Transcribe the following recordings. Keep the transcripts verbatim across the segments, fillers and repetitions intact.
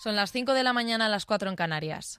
Son las cinco de la mañana, a las cuatro en Canarias.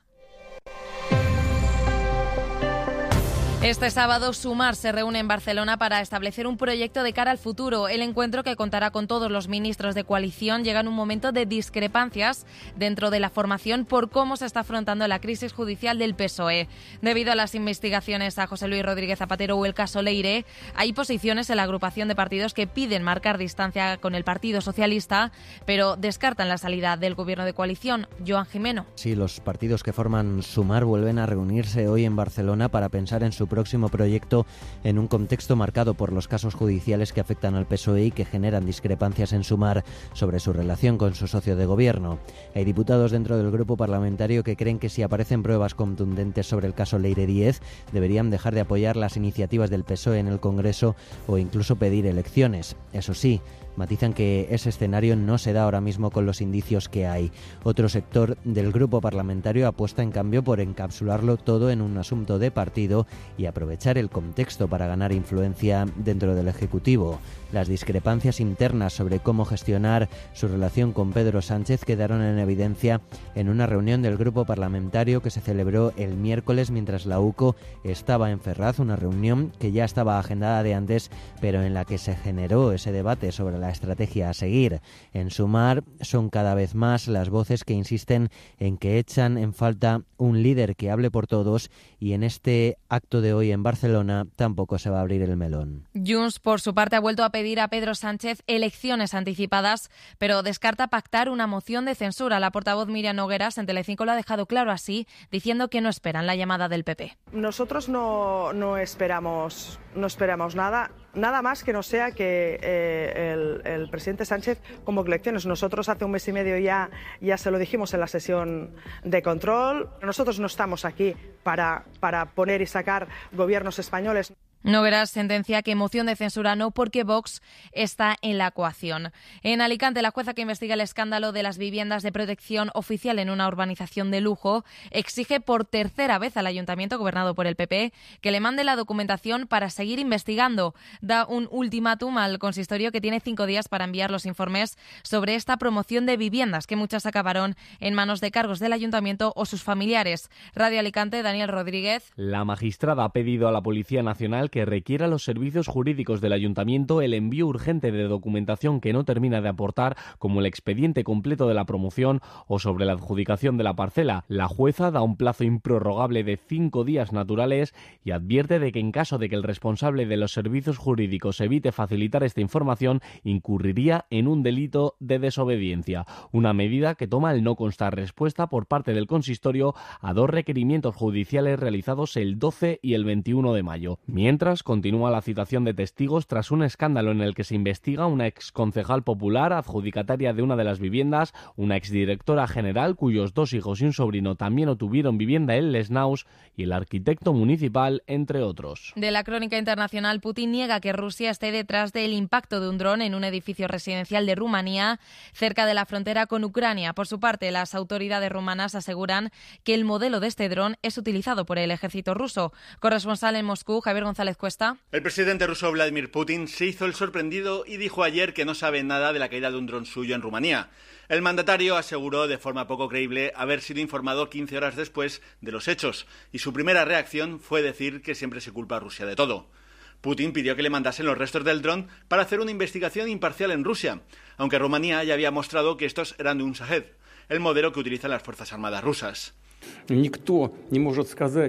Este sábado, Sumar se reúne en Barcelona para establecer un proyecto de cara al futuro. El encuentro, que contará con todos los ministros de coalición, llega en un momento de discrepancias dentro de la formación por cómo se está afrontando la crisis judicial del P S O E. Debido a las investigaciones a José Luis Rodríguez Zapatero o el caso Leire, hay posiciones en la agrupación de partidos que piden marcar distancia con el Partido Socialista, pero descartan la salida del gobierno de coalición. Joan Jimeno. Sí, los partidos que forman Sumar vuelven a reunirse hoy en Barcelona para pensar en su próximo proyecto en un contexto marcado por los casos judiciales que afectan al P S O E y que generan discrepancias en Sumar sobre su relación con su socio de gobierno. Hay diputados dentro del grupo parlamentario que creen que si aparecen pruebas contundentes sobre el caso Leire Díez, deberían dejar de apoyar las iniciativas del P S O E en el Congreso o incluso pedir elecciones. Eso sí, matizan que ese escenario no se da ahora mismo con los indicios que hay. Otro sector del grupo parlamentario apuesta en cambio por encapsularlo todo en un asunto de partido y aprovechar el contexto para ganar influencia dentro del Ejecutivo. Las discrepancias internas sobre cómo gestionar su relación con Pedro Sánchez quedaron en evidencia en una reunión del grupo parlamentario que se celebró el miércoles mientras la U C O estaba en Ferraz, una reunión que ya estaba agendada de antes, pero en la que se generó ese debate sobre la estrategia a seguir. En Sumar son cada vez más las voces que insisten en que echan en falta un líder que hable por todos, y en este acto de hoy en Barcelona tampoco se va a abrir el melón. Junts, por su parte, ha vuelto a pedir a Pedro Sánchez elecciones anticipadas, pero descarta pactar una moción de censura. La portavoz Míriam Nogueras en Telecinco lo ha dejado claro así, diciendo que no esperan la llamada del P P. Nosotros no, no esperamos no esperamos nada, nada más que no sea que eh, el, el presidente Sánchez convoque elecciones. Nosotros hace un mes y medio ya, ya se lo dijimos en la sesión de control. Nosotros no estamos aquí para, para poner y sacar gobiernos españoles. Nogueras sentencia que moción de censura no, porque Vox está en la coacción. En Alicante, la jueza que investiga el escándalo de las viviendas de protección oficial en una urbanización de lujo exige por tercera vez al ayuntamiento, gobernado por el P P, que le mande la documentación para seguir investigando. Da un ultimátum al consistorio, que tiene cinco días para enviar los informes sobre esta promoción de viviendas, que muchas acabaron en manos de cargos del ayuntamiento o sus familiares. Radio Alicante, Daniel Rodríguez. La magistrada ha pedido a la Policía Nacional que requiera a los servicios jurídicos del ayuntamiento el envío urgente de documentación que no termina de aportar, como el expediente completo de la promoción o sobre la adjudicación de la parcela. La jueza da un plazo improrrogable de cinco días naturales y advierte de que en caso de que el responsable de los servicios jurídicos evite facilitar esta información, incurriría en un delito de desobediencia. Una medida que toma al no constar respuesta por parte del consistorio a dos requerimientos judiciales realizados el doce y el veintiuno de mayo. Mientras, continúa la citación de testigos tras un escándalo en el que se investiga una exconcejal popular adjudicataria de una de las viviendas, una exdirectora general cuyos dos hijos y un sobrino también obtuvieron vivienda en Les Naus, y el arquitecto municipal, entre otros. De la crónica internacional, Putin niega que Rusia esté detrás del impacto de un dron en un edificio residencial de Rumanía, cerca de la frontera con Ucrania. Por su parte, las autoridades rumanas aseguran que el modelo de este dron es utilizado por el ejército ruso. Corresponsal en Moscú, Javier González Cuesta. El presidente ruso Vladimir Putin se hizo el sorprendido y dijo ayer que no sabe nada de la caída de un dron suyo en Rumanía. El mandatario aseguró de forma poco creíble haber sido informado quince horas después de los hechos, y su primera reacción fue decir que siempre se culpa a Rusia de todo. Putin pidió que le mandasen los restos del dron para hacer una investigación imparcial en Rusia, aunque Rumanía ya había mostrado que estos eran de un Shahed, el modelo que utilizan las Fuerzas Armadas rusas. Никто не может сказать,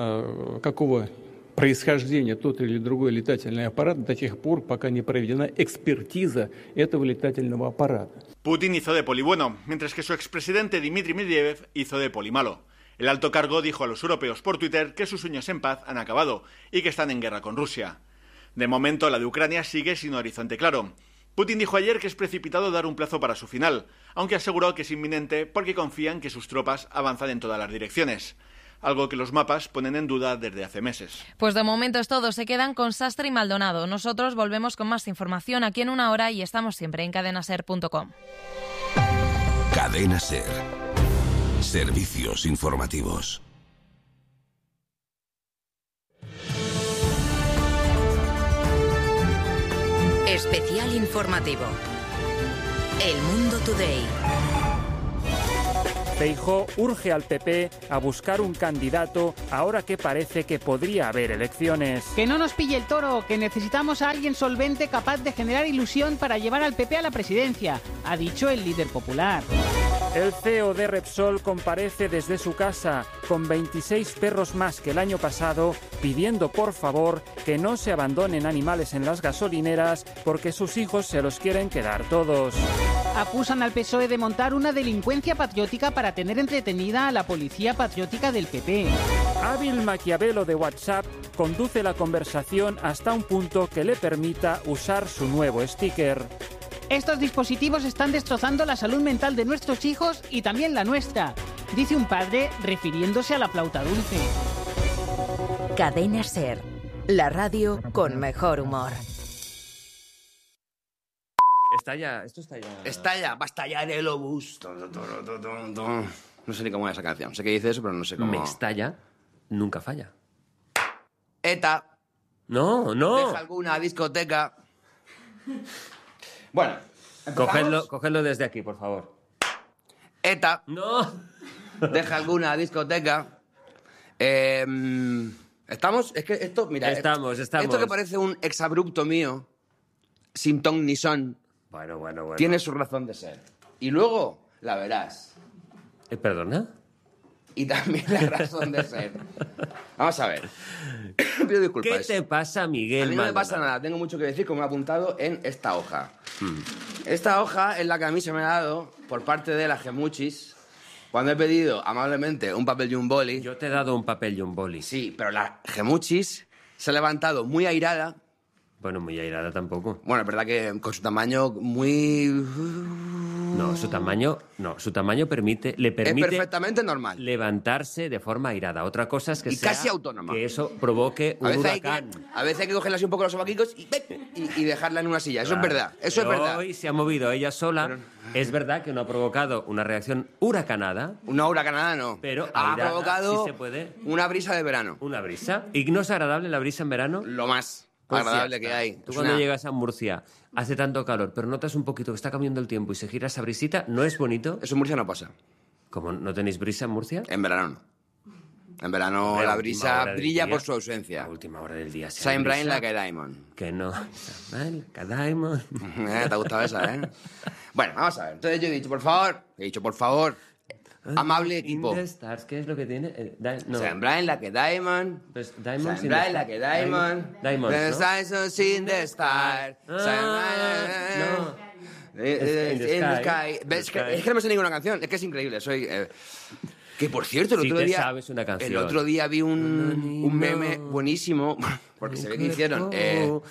какого происхождения тот или другой летательный аппарат до тех пор, пока не проведена экспертиза этого летательного аппарата. Putin hizo de poli bueno, mientras que su expresidente Dmitry Medvedev hizo de poli malo. El alto cargo dijo a los europeos por Twitter que sus sueños en paz han acabado y que están en guerra con Rusia. De momento, la de Ucrania sigue sin horizonte claro. Putin dijo ayer que es precipitado dar un plazo para su final, aunque aseguró que es inminente porque confían que sus tropas avanzan en todas las direcciones, algo que los mapas ponen en duda desde hace meses. Pues de momento es todo. Se quedan con Sastre y Maldonado. Nosotros volvemos con más información aquí en una hora y estamos siempre en cadena ser punto com. Cadena Ser. Servicios informativos. Especial informativo. El Mundo Today. Feijóo urge al P P a buscar un candidato ahora que parece que podría haber elecciones. Que no nos pille el toro, que necesitamos a alguien solvente capaz de generar ilusión para llevar al P P a la presidencia, ha dicho el líder popular. El C E O de Repsol comparece desde su casa con veintiséis perros más que el año pasado, pidiendo por favor que no se abandonen animales en las gasolineras porque sus hijos se los quieren quedar todos. Acusan al P S O E de montar una delincuencia patriótica para tener entretenida a la policía patriótica del P P. Hábil Maquiavelo de WhatsApp conduce la conversación hasta un punto que le permita usar su nuevo sticker. Estos dispositivos están destrozando la salud mental de nuestros hijos y también la nuestra, dice un padre refiriéndose a la flauta dulce. Cadena SER, la radio con mejor humor. Está ya, esto está ya... Está ya, va a estallar el obús. No sé ni cómo es esa canción. Sé que dice eso, pero no sé cómo... Me estalla, nunca falla. ETA. No, no. Deja alguna discoteca. Bueno, cogedlo, cogedlo desde aquí, por favor. ETA. No. Deja alguna discoteca. Eh, ¿Estamos? Es que esto, mira... Estamos, estamos. Esto que parece un exabrupto mío, sin ton ni son... Bueno, bueno, bueno. Tiene su razón de ser. Y luego la verás. ¿Eh, ¿Perdona? Y también la razón de ser. Vamos a ver. Pido disculpas. ¿Qué te pasa, Miguel? A mí no Maldonado? me pasa nada. Tengo mucho que decir, como he apuntado en esta hoja. Hmm. Esta hoja es la que a mí se me ha dado por parte de la Gemuchis cuando he pedido amablemente un papel y un boli. Yo te he dado un papel y un boli. Sí, pero la Gemuchis se ha levantado muy airada. Bueno, muy airada tampoco. Bueno, es verdad que con su tamaño muy... No, su tamaño, no, su tamaño permite, le permite... Es perfectamente normal. Levantarse de forma airada. Otra cosa es que y sea... casi autónoma. Que eso provoque un a veces huracán. Hay que, a veces hay que cogerle así un poco los sobaquicos y, y, y dejarla en una silla. Eso Claro. es verdad, eso Pero es verdad. Hoy se ha movido ella sola. Pero... Es verdad que no ha provocado una reacción huracanada. Una huracanada no. Pero ha airada, provocado sí se puede. Una brisa de verano. Una brisa. ¿Y no es agradable la brisa en verano? Lo más Pues agradable ya que está. hay. Tú Es cuando una- llegas a Murcia, hace tanto calor, pero notas un poquito que está cambiando el tiempo y se gira esa brisita, ¿no es bonito? Eso en Murcia no pasa. ¿Cómo no tenéis brisa en Murcia? En verano no. En verano Hombre, la a última brisa hora del brilla día. por su ausencia. A última hora del día. sí Shine hay bright brisa. like a diamond. Que no. Shine bright like a diamond. Eh, ¿Te ha gustado esa, eh? Bueno, vamos a ver. Entonces yo he dicho, por favor, he dicho, por favor, amable equipo. In the stars, ¿qué es lo que tiene? Eh, di- no. Shine bright like a diamond. Pues Diamond Shine bright like a diamond. Diamond, The ¿no? stars in the star. Ah, no. Eh, In the in the sky. sky. ¿Ves? The Que- sky. Es que no me sé ninguna canción. Es que es increíble. Soy... eh, Que, por cierto, el Sí otro te día... sabes una canción. El otro día vi un, un meme buenísimo, porque se ve que hicieron... eh,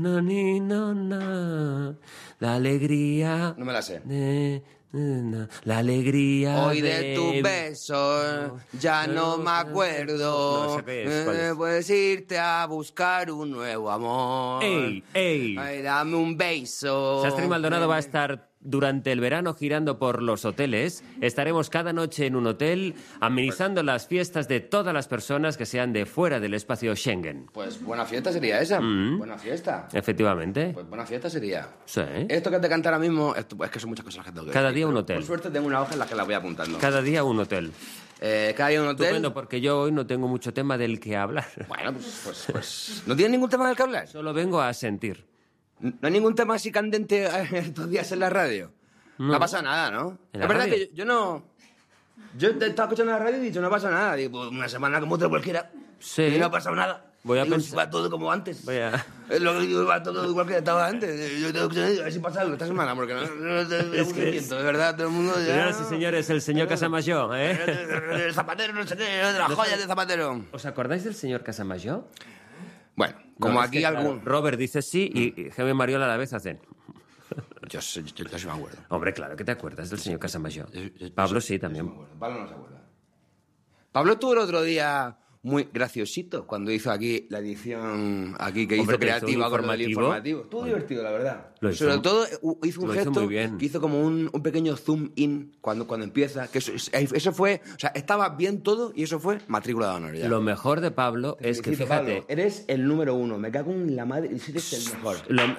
La alegría... no me la sé. de- de- La alegría Hoy de tus besos ya no me acuerdo. No sé qué es, ¿cuál es? Eh, Puedes irte a buscar un nuevo amor. ¡Ey, ey! Ay, dame un beso. Sastre Maldonado va a estar durante el verano girando por los hoteles. Estaremos cada noche en un hotel amenizando las fiestas de todas las personas que sean de fuera del espacio Schengen. Pues buena fiesta sería esa. Mm. Buena fiesta. Efectivamente. Pues buena fiesta sería. Sí. Esto que te canta ahora mismo, esto- es que son muchas cosas que tengo que Cada decir, día un pero hotel. Por suerte tengo una hoja en la que la voy apuntando. Cada día un hotel. Eh, cada día un hotel. Estupendo, porque yo hoy no tengo mucho tema del que hablar. Bueno, pues, pues, pues... ¿No tienes ningún tema del que hablar? Solo vengo a sentir. ¿No hay ningún tema así candente eh, estos días en la radio? No, No. ha pasado nada, ¿no? ¿En Es la verdad radio? que yo, yo no... Yo te estaba escuchando la radio y he dicho, no pasa nada. Digo, pues una semana como otra cualquiera. Sí. Y no ha pasado nada. Voy a Digo, pensar- si va todo como antes. Voy a... Es lo que digo, va todo igual que estaba antes. Yo tengo que a ver si pasa algo esta semana, porque no, no tengo Es que es- de verdad, todo el mundo ya... Señoras y señores, el señor Casamayor, ¿eh? El zapatero, no sé qué, de las joyas de zapatero. ¿Os acordáis del señor Casamayor? Bueno, como No, es aquí que, claro, algún... Robert dice sí y Jaime Mariola a la vez hacen... Yo, sé- yo, yo sí me acuerdo. Hombre, claro que te acuerdas del señor Casamayor. Pablo sí, también. Pablo no se acuerda. Pablo estuvo el otro día muy graciosito cuando hizo aquí la edición aquí que Hombre, hizo que hizo un creativa con el informativo. informativo. Estuvo divertido, la verdad. Lo hizo- Sobre todo uh, hizo un lo hizo gesto muy bien. que hizo como un, un pequeño zoom in cuando, cuando empieza. Que eso, eso fue, o sea, estaba bien todo y eso fue matrícula de honor ya. Lo mejor de Pablo Te es que, felicito, fíjate... Pablo, eres el número uno. Me cago en la madre. Eres el mejor. Lo,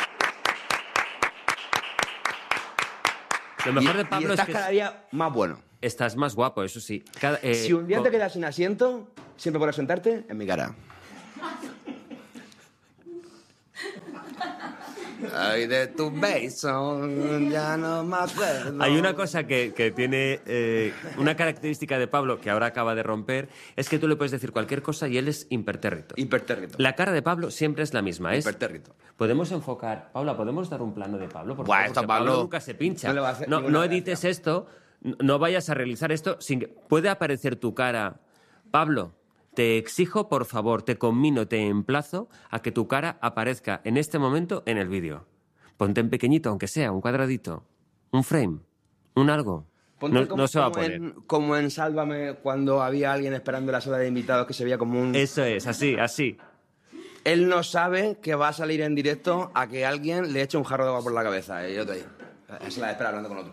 lo mejor de Y- Pablo y es estás que... cada día más bueno. estás más guapo, eso sí. Cada, eh, si un día con... te quedas sin asiento, siempre podrás sentarte en mi cara. Ay, de tu beso, ya no más puedo. Hay una cosa que, que tiene eh, una característica de Pablo que ahora acaba de romper, es que tú le puedes decir cualquier cosa y él es impertérrito. Impertérrito. La cara de Pablo siempre es la misma, es... Impertérrito. Podemos enfocar... Paula, ¿podemos dar un plano de Pablo? Por Buah, favor? esto Porque Pablo nunca se pincha. no le va a hacer No, ninguna no edites gracia. esto, no vayas a realizar esto sin que... Puede aparecer tu cara... Pablo, te exijo, por favor, te conmino, te emplazo a que tu cara aparezca en este momento en el vídeo. Ponte en pequeñito, aunque sea, un cuadradito, un frame, un algo. Ponte No, como, no se va a como poner. En, como en Sálvame, cuando había alguien esperando en la sala de invitados que se veía como un... Eso es, así, así. Él no sabe que va a salir en directo a que alguien le eche un jarro de agua por la cabeza. Y yo estoy ahí. Esa es la espera hablando con otro.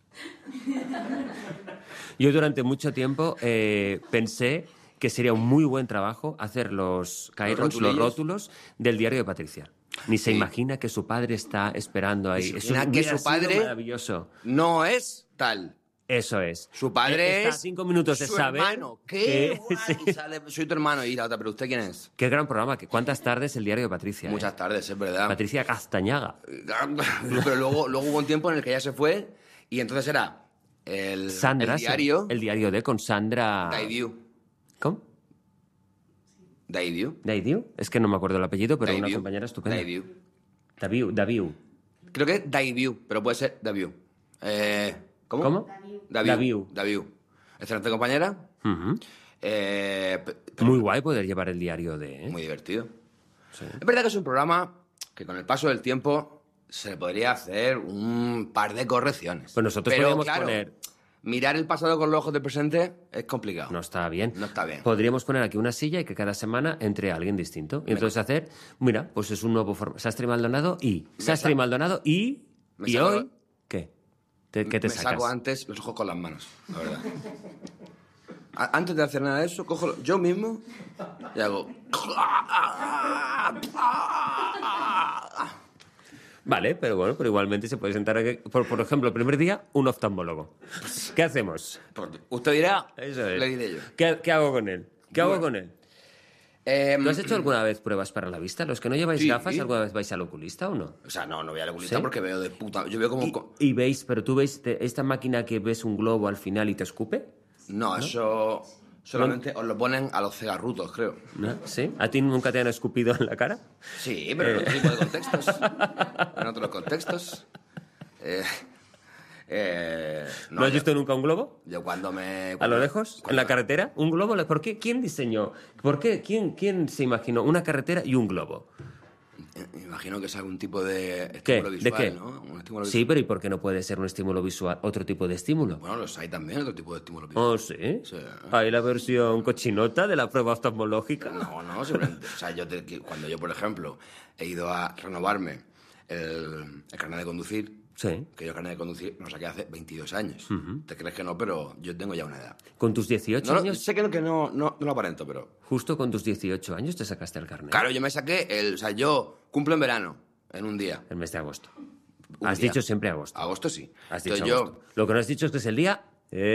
Yo durante mucho tiempo eh, pensé que sería un muy buen trabajo hacer los cairons, los, rotulillos. rótulos del diario de Patricia. Ni se Sí. imagina que su padre está esperando ahí. Se Eso imagina que hubiera su sido padre maravilloso. No es tal. Eso es. Su padre Está es... a cinco minutos de su saber hermano. ¿Qué? que- guay, sí. sale, soy tu hermano. Y la otra, ¿pero usted quién es? Qué gran programa. que- ¿Cuántas tardes el diario de Patricia? Muchas eh? tardes, es verdad. Patricia Castañaga. Pero luego, luego hubo un tiempo en el que ya se fue y entonces era el, Sandra. el sí. diario... El diario de con Sandra... Daidiu. ¿Cómo? Daidiu. ¿Daidiu? Es que no me acuerdo el apellido, pero una Daidiu. compañera estupenda. Daidiu. Daviu. Daviu. Creo que es Daidiu, pero puede ser Daviu. Eh, ¿Cómo? ¿Cómo? Daviu. Daviu. Daviu. Excelente compañera. Ujú. Eh, pe- Muy guay poder llevar el diario de... ¿eh? muy divertido. Sí. Es verdad que es un programa que con el paso del tiempo se le podría hacer un par de correcciones. Pues nosotros Pero, podríamos claro, poner... mirar el pasado con los ojos del presente es complicado. No está bien. No está bien. Podríamos poner aquí una silla y que cada semana entre alguien distinto. Y entonces hacer, mira, pues es un nuevo formato. Sastre Maldonado y... Sastre sa- Maldonado y... me Y saco- hoy... ¿Qué? ¿Te- ¿Qué te Me sacas? saco antes los ojos con las manos, la verdad. A- Antes de hacer nada de eso, cojo lo- yo mismo y hago... Vale, pero bueno, pero igualmente se puede sentar aquí. Por, por ejemplo, el primer día, un oftalmólogo. ¿Qué hacemos? Usted dirá, Eso es. le diré yo. ¿Qué, qué hago con él? ¿Qué hago Bueno. con él? Eh, ¿Tú has hecho alguna vez pruebas para la vista? ¿Los que no lleváis Sí. gafas, alguna vez vais al oculista o no? O sea, no, no voy a la oculista ¿Sí? porque veo de puta... Yo veo como... Y, y veis, pero tú veis te- esta máquina que ves un globo al final y te escupe. No, eso solamente os lo ponen a los cegarrutos, creo. ¿No? ¿Sí? ¿A ti nunca te han escupido en la cara? Sí, pero en otro tipo de contextos. En otros contextos. Eh, eh, ¿No, has yo- visto nunca un globo? Yo cuando me... ¿A cuando- lo lejos? ¿En cuando- la carretera? ¿Un globo? ¿Por qué? ¿Quién diseñó? ¿Por qué? ¿Quién, quién se imaginó una carretera y un globo? Eh, Imagino que es algún tipo de ¿Qué? estímulo ¿De visual, qué? ¿no? Un estímulo Sí, visual. pero ¿y por qué no puede ser un estímulo visual? ¿Otro tipo de estímulo? Bueno, los hay también, otro tipo de estímulo visual. ¿Oh, sí? Sí. ¿Hay la versión cochinota de la prueba oftalmológica? No, no, simplemente... O sea, yo te- que cuando yo, por ejemplo, he ido a renovarme el, el carnet de conducir, Sí. que yo el carnet de conducir lo saqué hace veintidós años. ¿Te crees que no? Pero yo tengo ya una edad. ¿Con tus dieciocho No, lo- años? sé que, no, que no, no, no lo aparento, pero... Justo con tus dieciocho años te sacaste el carnet. Claro, yo me saqué el... O sea, yo cumplo en verano, en un día. El mes de agosto. Un Has día. dicho siempre agosto. Agosto sí. Has dicho Entonces agosto. Lo que no has dicho es que es el día...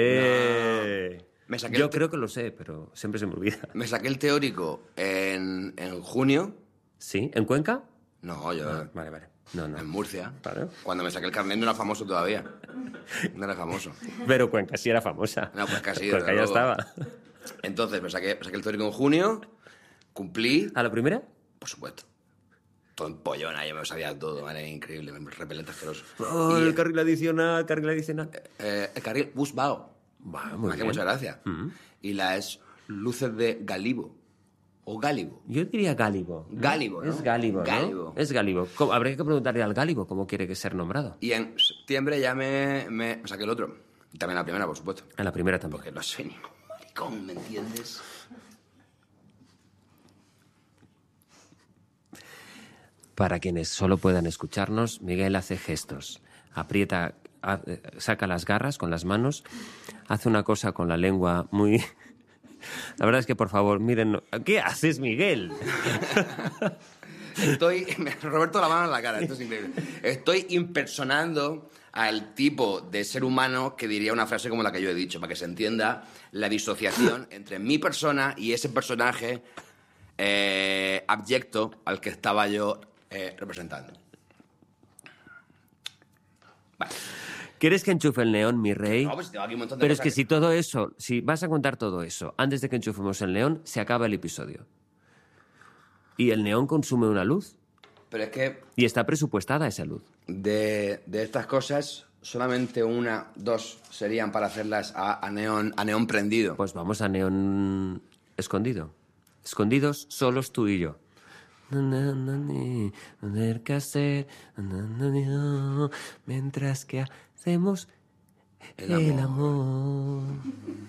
¡Eh! Me saqué Yo el te- creo que lo sé, pero siempre se me olvida. yo me saqué el teórico en, en junio. ¿Sí? ¿En Cuenca? No, yo... Ah, vale, vale. No, no. En Murcia. Vale. Cuando me saqué el carnet no era famoso todavía. No era famoso. Pero Cuenca sí era famosa. No, pues casi, Cuenca desde ya luego. estaba. Entonces me saqué, me saqué el teórico en junio, cumplí, ¿A la primera? por supuesto. Todo en pollona, yo me lo sabía todo, era increíble, repelente asqueroso. Oh, Y, el carril adicional, carril adicional. eh, el carril Busbao. Va, Me muy hace bien. muchas gracias. Mm. Y las luces de Galibo. O Gálibo. Yo diría Gálibo. ¿no? Gálibo, ¿no? Es Gálibo, ¿no? Gálibo. Es Gálibo. ¿Cómo- Habría que preguntarle al Gálibo cómo quiere que ser nombrado. Y en septiembre ya me, me, me saqué el otro. Y también la primera, por supuesto. A la primera también. Porque no soy ningún maricón, ¿me entiendes? Para quienes solo puedan escucharnos, Miguel hace gestos. Aprieta, ha- eh, saca las garras con las manos, hace una cosa con la lengua muy... La verdad es que, por favor, miren... ¿Qué haces, Miguel? Estoy... Roberto la mano en la cara, esto es increíble. Estoy impersonando al tipo de ser humano que diría una frase como la que yo he dicho, para que se entienda la disociación entre mi persona y ese personaje eh, abyecto al que estaba yo eh, representando. Vale. ¿Quieres que enchufe el neón, mi rey? No, pues tengo aquí un montón de Pero es cosas que que- si todo eso, si vas a contar todo eso antes de que enchufemos el neón, se acaba el episodio. Y el neón consume una luz. Pero es que Y está presupuestada esa luz. de, de estas cosas, solamente una, dos serían para hacerlas a, a, neón, a neón prendido. Pues vamos a neón escondido. Escondidos, solos tú y yo. Tener que hacer mientras que hacemos El el amor. amor.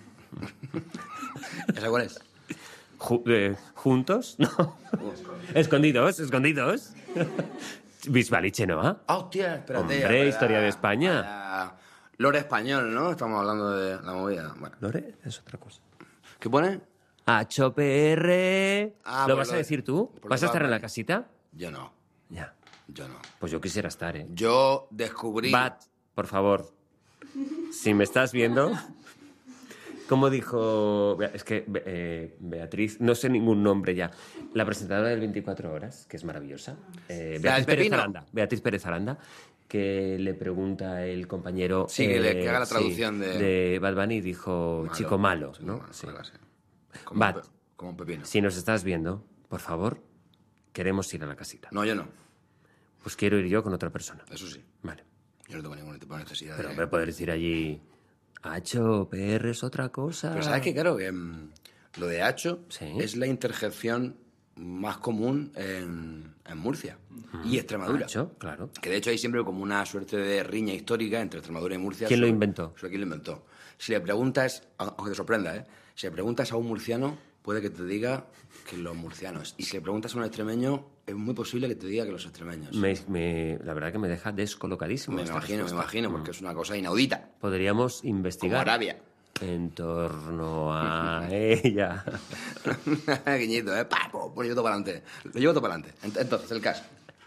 ¿Esa cuál es? Ju- eh, ¿Juntos? No. Escondidos, escondidos. Bisbaliche, ¿no? Ah, hostia, espérate. Hombre, para- historia de España. para Lore español, ¿no? Estamos hablando de la movida. Bueno. Lore es otra cosa. ¿Qué pone? H P R. Ah, ¿Lo por vas lo a de- decir tú? por lo ¿Vas a de estar en la Batman. casita? Yo no, Ya. yo no. Pues yo quisiera estar, ¿eh? Yo descubrí... Bat, por favor. Si me estás viendo. Como dijo. Es que eh, Beatriz, no sé ningún nombre ya. La presentadora del veinticuatro horas, que es maravillosa. eh, La Beatriz del Pérez Pepino. Aranda. Beatriz Pérez Aranda, que le pregunta el compañero. Sí, que le- que haga la traducción de- de Bad Bunny y dijo Malo. chico malo, Sí, ¿no? malo, Sí. algo así. Como, Bat, un pe- como un pepino. si nos estás viendo, por favor, queremos ir a la casita. No, yo no. Pues quiero ir yo con otra persona. Eso sí. Vale. Yo no tengo ningún tipo de necesidad Pero de... hombre, poder decir allí. H P R es otra cosa. Pero ¿sabes qué? Claro, que mm, lo de hacho Sí. es la interjección más común en, en Murcia y Extremadura. Hacho, claro. Que de hecho hay siempre como una suerte de riña histórica entre Extremadura y Murcia. ¿Quién lo sobre- inventó? Sobre quién lo inventó. Si le preguntas, aunque te sorprenda, ¿eh? Si le preguntas a un murciano, puede que te diga que los murcianos. Y si le preguntas a un extremeño, es muy posible que te diga que los extremeños. Me- me- la verdad que me deja descolocadísimo. Me esta imagino, me respuesta. imagino, porque es una cosa inaudita. Podríamos Como investigar Arabia. en torno a ella. Guiñito, ¿eh? Pa, po, pues lo llevo todo para adelante. Lo llevo todo para adelante. Ent- Entonces, el caso.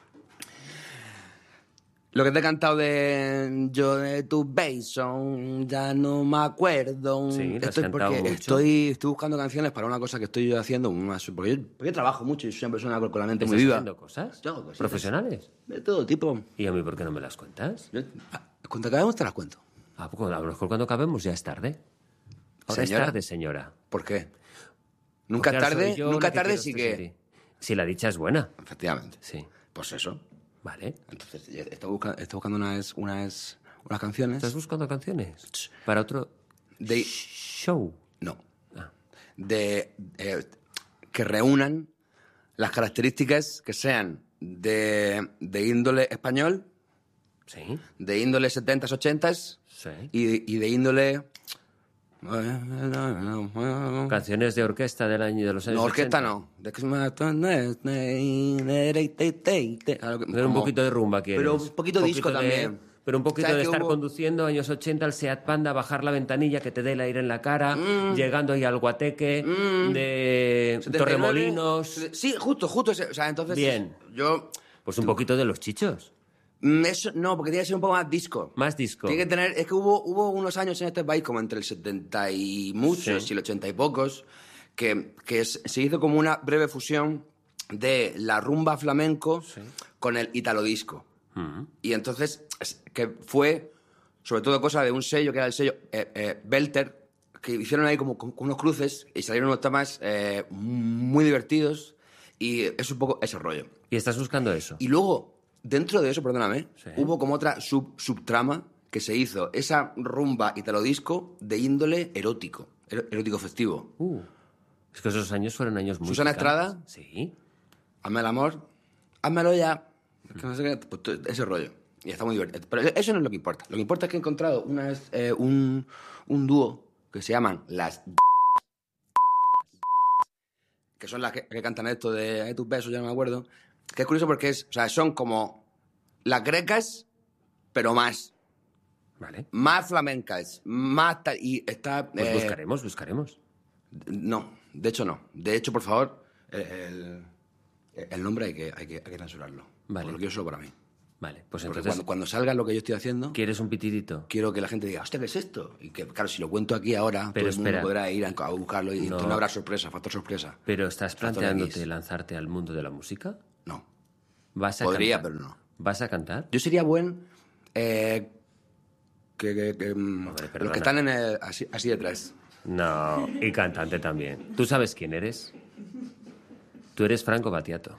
Lo que te he cantado de yo de tu beso, ya no me acuerdo. Sí, lo has Esto es cantado porque mucho. estoy, estoy buscando canciones para una cosa que estoy yo haciendo. Una, porque, yo, porque yo trabajo mucho y soy una persona con con la mente muy ¿Estás viva. haciendo cosas? Yo hago cositas. ¿Profesionales? De todo tipo. ¿Y a mí por qué no me las cuentas? Yo- ah, Cuando acabemos te las cuento. Ah, pues a lo mejor cuando acabemos ya es tarde. Ahora Señora. es tarde, señora. ¿Por qué? Nunca Porque ahora tarde, soy yo nunca la que tarde quiero sí este que... serie. Si la dicha es buena. Efectivamente. Sí. Pues eso. Vale. Entonces, ya estoy buscando, estoy buscando unas, unas, unas canciones. ¿Estás buscando canciones? Para otro de show. No. Ah. De eh, que reúnan las características que sean de, de índole español, Sí. de índole setentas, ochentas Sí. y, y de índole... Canciones de orquesta del año de los años No, orquesta ochenta. no. De... Pero un poquito de rumba quieres. Pero un poquito disco también. Pero un poquito ¿Sabes de que estar hubo- conduciendo años ochenta al Seat Panda, bajar la ventanilla, que te dé el aire en la cara, Mm. llegando ahí al Guateque, de setenta y nueve. Torremolinos. Sí, justo, justo. ese- O sea, entonces... Bien. Yo... Pues un poquito de los chichos. Mm, Eso, no, porque tiene que ser un poco más disco. Más disco. Tiene que tener... Es que hubo, hubo unos años en este país, como entre el setenta y muchos Sí. y el ochenta y pocos, que, que es- se hizo como una breve fusión de la rumba flamenco con el italo disco. Mm. Y entonces, es- que fue sobre todo cosa de un sello, que era el sello eh, eh, Belter, que hicieron ahí como con- con unos cruces y salieron unos temas eh, muy divertidos y es un poco ese rollo. Y estás buscando eso. Y luego, dentro de eso, perdóname, Sí. hubo como otra sub, subtrama que se hizo, esa rumba italo disco de índole erótico, ero- erótico festivo. Uh, es que esos años fueron años muy Susana picantes. Estrada. Sí. Hazme el amor, házmelo ya. Que no sé qué, pues, todo ese rollo. Y está muy divertido. Pero eso no es lo que importa. Lo que importa es que he encontrado una vez, eh, un, un dúo que se llaman las... que son las que, que cantan esto de "Ay, tus besos", ya no me acuerdo. Que es curioso porque es, o sea, son como las grecas, pero más. Vale. Más flamencas. Más tal. Y está... Pues eh, buscaremos, buscaremos. No, de hecho no. De hecho, por favor, el, el nombre hay que, hay que, hay que censurarlo. Vale. Porque lo quiero solo para mí. Vale, pues Porque entonces... Cuando, cuando salga lo que yo estoy haciendo... ¿Quieres un pitidito? Quiero que la gente diga, hostia, ¿qué es esto? Y que, claro, si lo cuento aquí ahora, Pero todo el mundo espera. podrá ir a, a buscarlo y No. entonces no habrá sorpresa, factor sorpresa. ¿Pero estás Factor planteándote X. lanzarte al mundo de la música? No. ¿Vas a Podría, cantar? pero no. ¿Vas a cantar? Yo sería buen... Eh, que, que, que, mm, Hombre, los perdona. que están en el, así, así detrás. No, y cantante también. ¿Tú sabes quién eres? Tú eres Franco Battiato.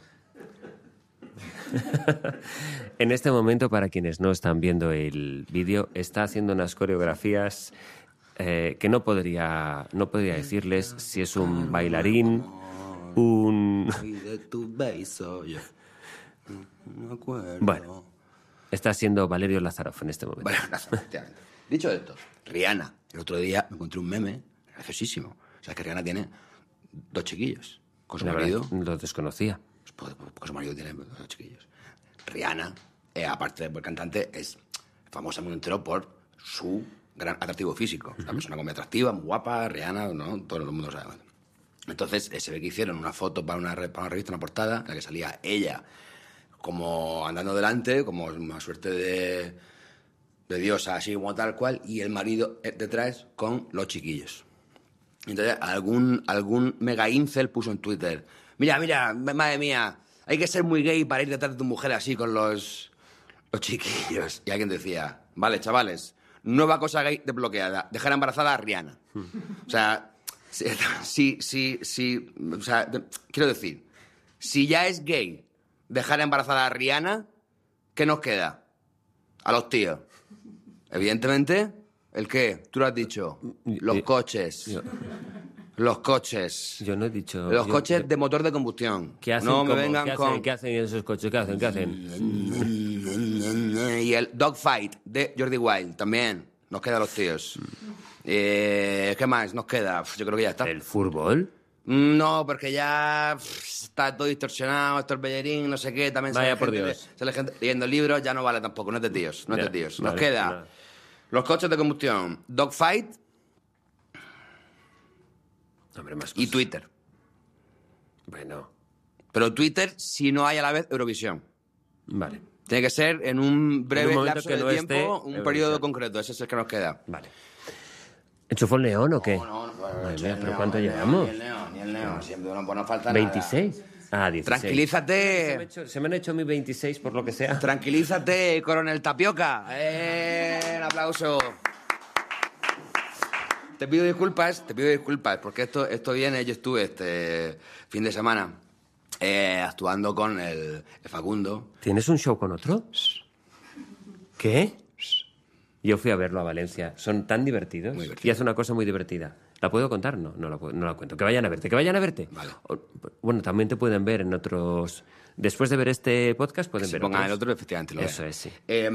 En este momento, para quienes no están viendo el vídeo, está haciendo unas coreografías eh, que no podría, no podría decirles si es un bailarín, un... Y de tu beso, yo no me acuerdo. Bueno, está siendo Valerio Lázarov en este momento. Bueno, efectivamente. Dicho esto, Rihanna. El otro día me encontré un meme graciosísimo. O sea, que Rihanna tiene dos chiquillos. Con su La marido. verdad, lo desconocía. Pues, porque su marido tiene dos chiquillos. Rihanna, eh, aparte de por cantante, es famosa muy entero por su gran atractivo físico. Es una persona muy atractiva, muy guapa, Rihanna, ¿no? Todo el mundo sabe. Entonces, eh, se ve que hicieron una foto para una, re- para una revista, una portada, en la que salía ella como andando delante, como una suerte de, de diosa, así como tal cual, y el marido eh, detrás con los chiquillos. Entonces, algún, algún mega incel puso en Twitter, mira, mira, madre mía, hay que ser muy gay para ir detrás de tu mujer así con los, los chiquillos. Y alguien decía, vale, chavales, nueva cosa gay desbloqueada, dejar embarazada a Rihanna. O sea, sí, sí, sí, o sea, quiero decir, si ya es gay dejar embarazada a Rihanna, ¿qué nos queda? A los tíos. Evidentemente, ¿el qué? Tú lo has dicho, los coches. Yo, Los coches. yo no he dicho... Los yo- coches yo- de motor de combustión. ¿Qué hacen? No me ¿Cómo? vengan ¿Qué hacen? con... ¿Qué hacen esos coches? ¿Qué hacen? ¿Qué hacen? Y el Dogfight de Jordi Wild también. Nos queda los tíos. Eh, ¿Qué más nos queda? Yo creo que ya está. ¿El fútbol? No, porque ya pff, está todo distorsionado, esto es bellerín, no sé qué. También Vaya sale por gente, Dios. sale gente leyendo libros, ya no vale tampoco, no es de tíos, no es Ya, de tíos. Nos vale, queda nada. los coches de combustión, Dogfight Hombre, más y cosas. Twitter. Bueno, Pero Twitter, si no hay a la vez Eurovisión. vale. Tiene que ser en un breve En un momento lapso que de no tiempo, esté un Eurovisión. periodo concreto. Ese es el que nos queda. Vale. ¿Enchufó el neón o qué? No, no, no. Madre ni mía, el ¿pero neón, cuánto ni el llevamos? Ni el neón, ni el neón. Siempre no, pues no falta ¿veintiséis? Ah, dieciséis. nada. Tranquilízate. Se me, ha hecho, se me han hecho mis veintiséis por lo que sea. Tranquilízate, coronel Tapioca. ¡Eh! Un aplauso. Te pido disculpas, te pido disculpas, porque esto, esto viene, yo estuve este fin de semana eh, actuando con el, el Facundo. ¿Tienes un show con otro? ¿Qué? Yo fui a verlo a Valencia. Son tan divertidos. Muy divertidos. Y hace una cosa muy divertida. ¿La puedo contar? No, no la, puedo- no la cuento. Que vayan a verte, que vayan a verte. Vale. O- bueno, también te pueden ver en otros... Después de ver este podcast pueden Si ver pongan el otros. otro, efectivamente lo Eso vean. es, sí. Eh,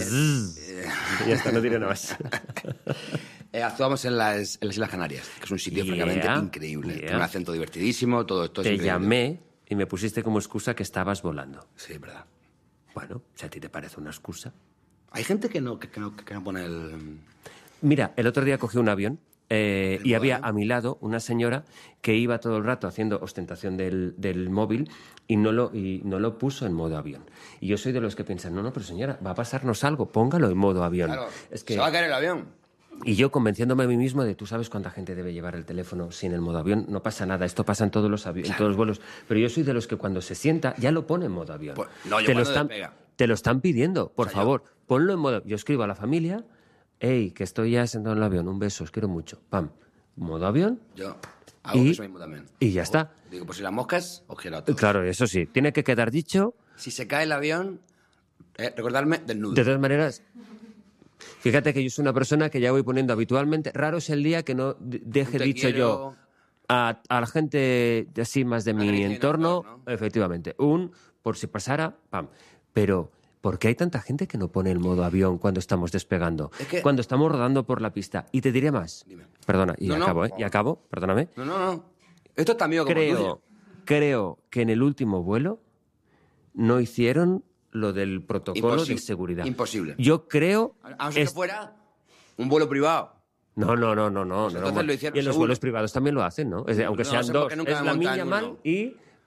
Ya está, no diré nada más. eh, actuamos en las, en las Islas Canarias, que es un sitio Yeah, francamente increíble. yeah. Tiene un acento divertidísimo, todo esto es Te increíble. llamé y me pusiste como excusa que estabas volando. Sí, es verdad. Bueno, si a ti te parece una excusa. Hay gente que no, que, que no, que no pone el... Mira, el otro día cogí un avión eh, ¿El y modo había avión? a mi lado una señora que iba todo el rato haciendo ostentación del, del móvil y no, lo, y no lo puso en modo avión. Y yo soy de los que piensan, no, no, pero señora, va a pasarnos algo, póngalo en modo avión. Claro, es que... se va a caer el avión. Y yo convenciéndome a mí mismo de, tú sabes cuánta gente debe llevar el teléfono sin el modo avión, no pasa nada, esto pasa en todos los, avi- en todos los vuelos. Pero yo soy de los que cuando se sienta ya lo pone en modo avión. Pues, no, yo te, lo cuando están, despega. te lo están pidiendo, por O sea, yo- favor, ponlo en modo... Yo escribo a la familia, hey, que estoy ya sentado en el avión, un beso, os quiero mucho. Pam, modo avión Yo hago Y- eso mismo también. y ya está. Digo, pues si las moscas, os quiero a todos. Claro, eso sí, tiene que quedar dicho. Si se cae el avión, eh, recordarme del nudo. De todas maneras, fíjate que yo soy una persona que ya voy poniendo habitualmente. Raro es el día que no de- deje Te dicho quiero. yo a, a la gente de así más de mi Acaricia y no entorno, flor, ¿no? efectivamente, un por si pasara, pam. Pero ¿por qué hay tanta gente que no pone el modo avión cuando estamos despegando? Es que- Cuando estamos rodando por la pista. Y te diré más. Dime. Perdona, y No, no. acabo, ¿eh? Y acabo, perdóname. No, no, no. Esto es tan mío como Creo, tuyo. creo que en el último vuelo no hicieron lo del protocolo Imposible. de seguridad. Imposible. Yo creo... A no ser es- que fuera un vuelo privado. No, no, no, no, no. Pues no, entonces no. lo hicieron, Y en los seguro. vuelos privados también lo hacen, ¿no? Es de- aunque No sean sé dos, porque nunca es me la he montado niña en mal uno. y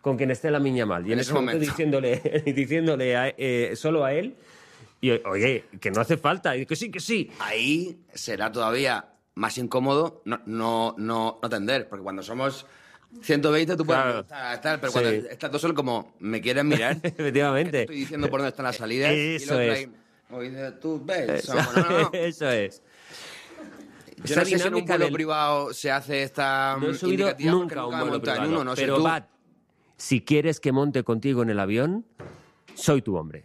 con quien esté la niña mal. Y en, en ese momento, momento diciéndole, diciéndole a, eh, solo a él, y oye, que no hace falta, y que sí, que sí. Ahí será todavía más incómodo no, no, no, no atender, porque cuando somos ciento veinte tú puedes claro. estar, estar, pero sí. cuando estás tú solo como, ¿me quieres mirar? Efectivamente. Te estoy diciendo por dónde están las salidas. Eso y es. Ahí, oye, tú ves. Eso, no, no, no. Eso es. Yo no sé si en un vuelo del... privado se hace esta no he subido nunca a un vuelo privado, uno, no pero Bat, si quieres que monte contigo en el avión, soy tu hombre.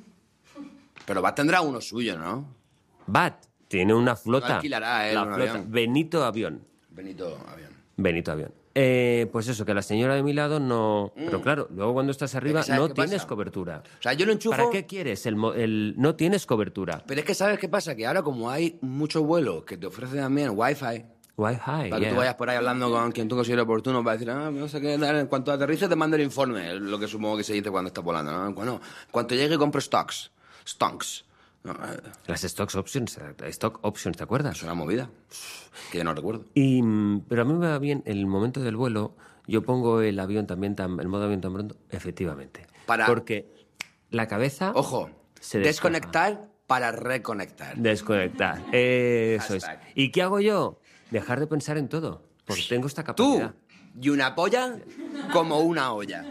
Pero Bat tendrá uno suyo, ¿no? Bat tiene una flota. No alquilará él la un flota. avión. Benito Avión. Benito Avión. Benito Avión. Eh, pues eso, que la señora de mi lado no... Mm. Pero claro, luego cuando estás arriba no tienes pasa? cobertura. O sea, yo lo enchufo... ¿Para qué quieres? El, el... No tienes cobertura. Pero es que ¿sabes qué pasa? Que ahora como hay muchos vuelos que te ofrecen también Wi-Fi... Wi-Fi, Para yeah. que tú vayas por ahí hablando con quien tú consideres oportuno para decir, ah, no sé qué, en cuanto aterrices te mando el informe, lo que supongo que se dice cuando estás volando, ¿no? Bueno, cuando llegue compro stocks, stonks. No, eh. Las stocks options, stock options, ¿te acuerdas? Es una movida, que yo no recuerdo. Y, pero a mí me va bien el momento del vuelo, yo pongo el avión también, tan, el modo avión tan pronto, efectivamente. Para... Porque la cabeza... Ojo, se desconectar para reconectar. Desconectar, eso es. ¿Y qué hago yo? Dejar de pensar en todo, porque tengo esta capacidad. Tú y una polla como una olla.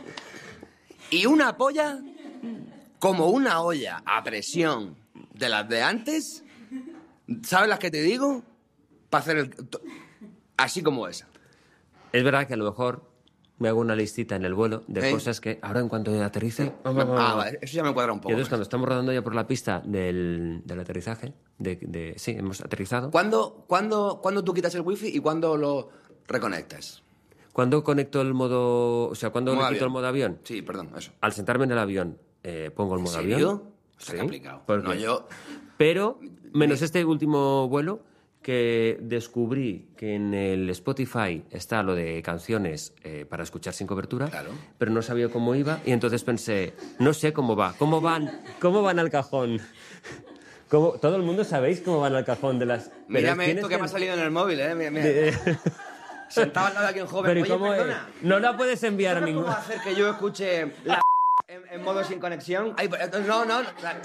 Y una polla como una olla a presión de las de antes. ¿Sabes las que te digo? Para hacer el... Así como esa. Es verdad que a lo mejor me hago una listita en el vuelo de ¿Eh? cosas que ahora en cuanto aterrice... Ah, vale, eso ya me cuadra un poco. Y entonces más. Cuando estamos rodando ya por la pista del, del aterrizaje, de, de, sí, hemos aterrizado... ¿Cuándo, cuándo, ¿Cuándo tú quitas el wifi y cuándo lo reconectas? ¿Cuándo conecto el modo... O sea, ¿cuándo le quito avión. el modo avión? Sí, perdón, eso. Al sentarme en el avión eh, pongo el modo ¿En serio? avión. Está sí, complicado. Porque... No, yo... Pero, menos este último vuelo... que descubrí que en el Spotify está lo de canciones eh, para escuchar sin cobertura, claro. pero no sabía cómo iba y entonces pensé, no sé cómo va, cómo van, cómo van al cajón. ¿Cómo? Todo el mundo sabéis cómo van al cajón de las... Mírame esto que, que me ha salido en el móvil, ¿eh? Mira, mira. De... Sentado al lado de aquí un joven. Pero Oye, ¿cómo perdona, es? No la puedes enviar a ningún... ¿Cómo hacer que yo escuche la en, en modo sin conexión? Ay, no, no, no.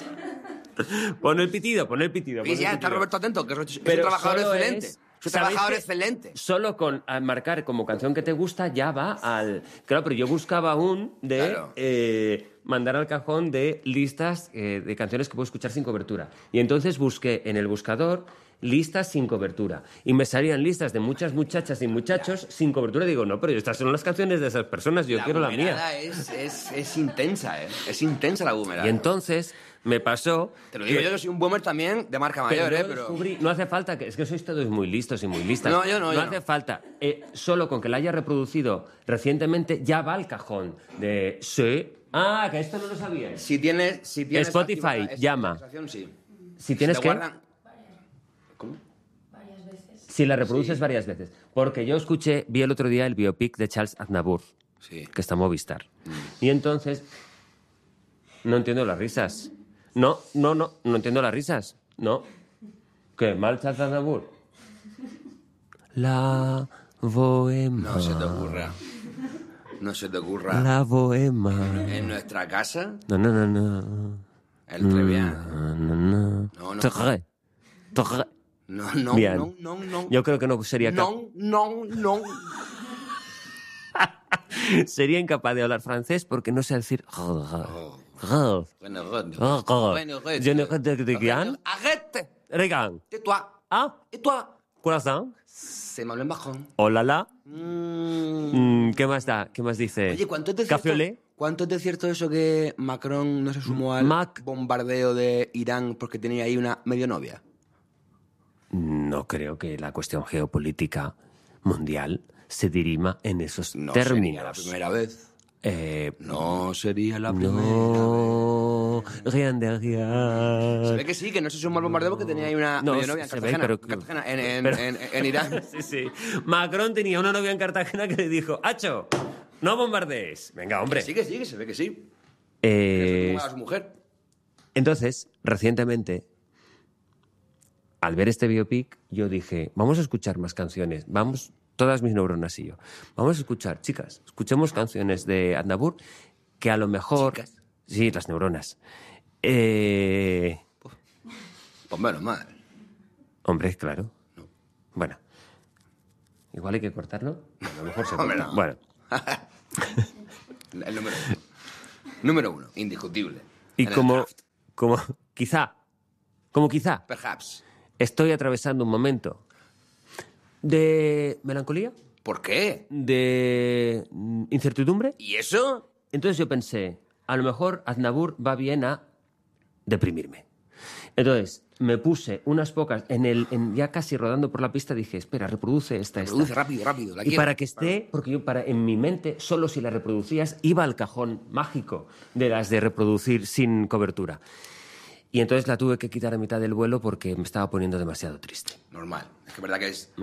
Pon el pitido, pon el pitido. Y ya está Roberto atento, que es un trabajador excelente. Es un trabajador excelente. Solo con marcar como canción que te gusta ya va al... Claro, pero yo buscaba un de claro. eh, mandar al cajón de listas eh, de canciones que puedo escuchar sin cobertura. Y entonces busqué en el buscador listas sin cobertura. Y me salían listas de muchas muchachas y muchachos sin cobertura. Y digo, no, pero estas son las canciones de esas personas, yo la quiero la mía. Es, es, es intensa, ¿eh? Es intensa la boomerang. Y entonces... Me pasó... Te lo digo que... yo, que soy un boomer también de marca mayor, pero ¿eh? Pero... Descubrí, no hace falta que... Es que sois todos muy listos y muy listas. No, yo no, No yo hace no. falta. Eh, solo con que la haya reproducido recientemente ya va al cajón de... Sí. Ah, que esto no lo sabíais. Si tienes... Si tienes Spotify, esta llama. Sí. Si tienes si que... Guardan... ¿Cómo? Varias veces. Si la reproduces sí. varias veces. Porque yo escuché, vi el otro día el biopic de Charles Aznavour, sí. que está en Movistar. Mm. Y entonces... No entiendo las risas. No, no, no, no entiendo las risas. No. ¿Qué? ¿Mal Charles Aznavour? La bohema. No se te ocurra. No se te ocurra. La bohema. En nuestra casa. No, no, no, no. El Trevian. No, no, no. No, no. Torre. Torre. No, no, Bien. no, no, no. Yo creo que no sería capaz. No, no, no. Sería incapaz de hablar francés porque no sé decir... Oh. Arrête. Regarde. Tais-toi. Ah. Tais-toi. Corazón. Se me habla en bajón. Hola, la. Mm. Mm, ¿Qué más da? ¿Qué más dice? Oye, ¿cuánto es de cierto? ¿Café olé? ¿Cuánto es de cierto eso que Macron no se sumó al Mac... bombardeo de Irán porque tenía ahí una medio novia? No creo que la cuestión geopolítica mundial se dirima en esos no términos. Sería la primera vez. Eh, no sería la primera no, vez. Rien de rien. Se ve que sí, que no se sumó al bombardeo porque tenía ahí una no, medio novia en Cartagena, ve, pero, en, Cartagena en, en, pero, en, en Irán. Sí, sí. Macron tenía una novia en Cartagena que le dijo, Hacho, no bombardees. Venga, hombre. Que sí, que sí, que se ve que sí. Eh, que a su mujer. Entonces, recientemente, al ver este biopic, yo dije, vamos a escuchar más canciones, vamos todas mis neuronas y yo. Vamos a escuchar, chicas, escuchemos canciones de Aznavour que a lo mejor... ¿Chicas? Sí, las neuronas. Eh... Pues menos mal. Hombre, claro. No. Bueno. Igual hay que cortarlo. A lo mejor se Hombre, corta. no. Bueno. El número uno. Número uno, indiscutible. Y En el como, draft. como quizá, como quizá, Perhaps. estoy atravesando un momento de melancolía, ¿Por qué? de mm, incertidumbre. ¿Y eso? Entonces yo pensé, a lo mejor Aznavour va bien a deprimirme. Entonces me puse unas pocas, en el, en, ya casi rodando por la pista, dije, espera, reproduce esta, esta. Reproduce rápido, rápido. La Y quiero. para que esté, porque yo para, en mi mente, solo si la reproducías, iba al cajón mágico de las de reproducir sin cobertura. Y entonces la tuve que quitar a mitad del vuelo porque me estaba poniendo demasiado triste. Normal. Es que es verdad que es